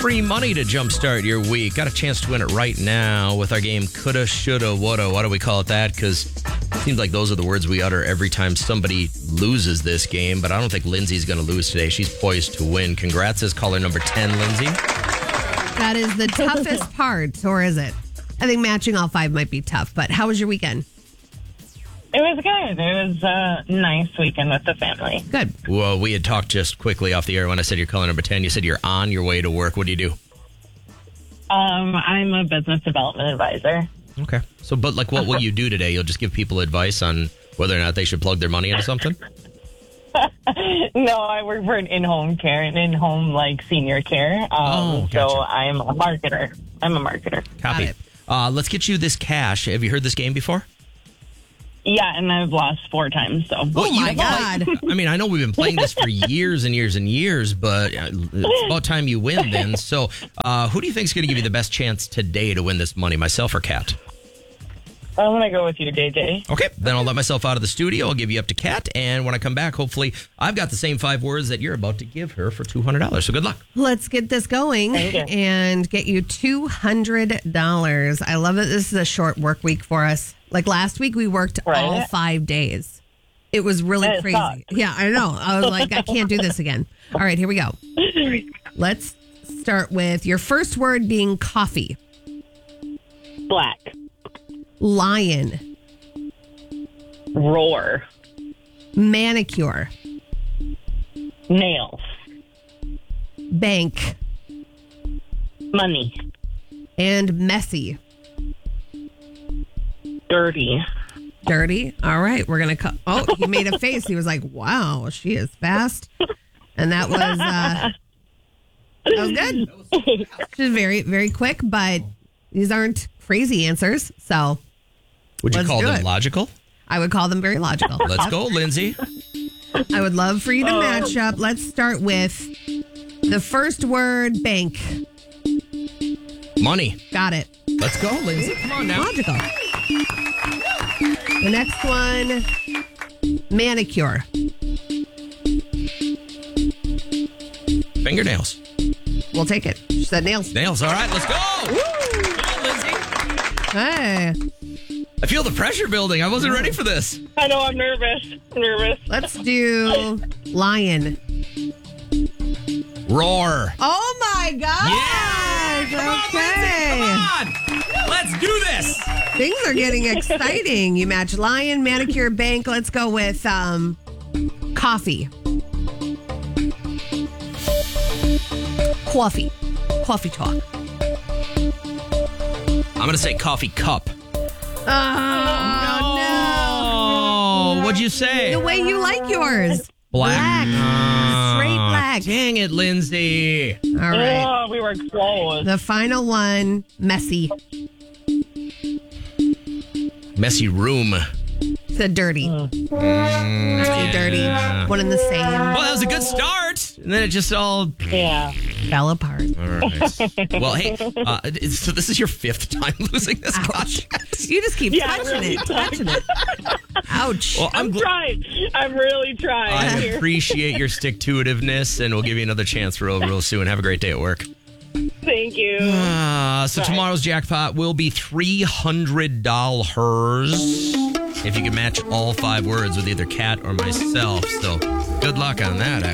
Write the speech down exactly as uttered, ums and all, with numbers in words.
free money to jumpstart your week. Got a chance to win it right now with our game Coulda, Shoulda, Woulda. Why do we call it that? Because it seems like those are the words we utter every time somebody loses this game. But I don't think Lindsay's going to lose today. She's poised to win. Congrats as caller number ten, Lindsay. That is the toughest part, or is it? I think matching all five might be tough. But how was your weekend? It was good. It was a nice weekend with the family. Good. Well, we had talked just quickly off the air when I said you're caller number ten. You said you're on your way to work. What do you do? Um, I'm a business development advisor. Okay. So, but like, what will you do today? You'll just give people advice on whether or not they should plug their money into something? No, I work for an in-home care, an in-home, like, senior care. Um, Oh, gotcha. So I'm a marketer. I'm a marketer. Copy. it. Uh, let's get you this cash. Have you heard this game before? Yeah, and I've lost four times, so. Oh, my God. I mean, I know we've been playing this for years and years and years, but it's about time you win then. So uh, who do you think is going to give you the best chance today to win this money, myself or Kat? I'm going to go with you, J J. Okay, then I'll let myself out of the studio. I'll give you up to Kat, and when I come back, hopefully I've got the same five words that you're about to give her for two hundred dollars. So good luck. Let's get this going Thank you. and get you two hundred dollars. I love it. This is a short work week for us. Like last week, we worked Right. all five days. It was really That crazy. sucked. Yeah, I know. I was like, I can't do this again. All right, here we go. Let's start with your first word being coffee. Black. Lion. Roar. Manicure. Nails. Bank. Money. And messy. Dirty. Dirty. All right, we're gonna cut. Oh, he made a face. He was like, "Wow, she is fast," and that was uh, that was good. She's very, very quick, but these aren't crazy answers, so Would you Let's call do them it. logical? I would call them very logical. Let's go, Lindsay. I would love for you to match up. Let's start with the first word: bank. Money. Got it. Let's go, Lindsay. Come on now. Logical. The next one: manicure. Fingernails. We'll take it. She said nails. Nails. All right, let's go. Come on, Lindsay. Hey. I feel the pressure building. I wasn't ready for this. I know, I'm nervous. Nervous. Let's do lion. Roar. Oh my gosh! Yeah! Come on, Okay. Lindsay. Come on. Let's do this. Things are getting exciting. You match lion, manicure, bank. Let's go with um, coffee. Coffee. Coffee talk. I'm going to say coffee cup. Oh, no. Oh, what'd you say? The way you like yours. Black. Black. Ah, Straight black. Dang it, Lindsay. All right. Oh, we were close. The final one, messy. Messy room. The dirty. Mm, Messy, dirty. yeah. One and the same. Well, that was a good start. And then it just all... Yeah. Fell apart. All right. Well, hey, uh, it's- so this is your fifth time losing this Ouch. contest. You just keep Yeah, touching really. it, touching it. Ouch. Well, I'm I'm gl- trying. I'm really trying I here. appreciate your stick-to-itiveness, and we'll give you another chance real, real soon. Have a great day at work. Thank you. Uh, so Right. tomorrow's jackpot will be three hundred dollars if you can match all five words with either Kat or myself. So good luck on that, actually.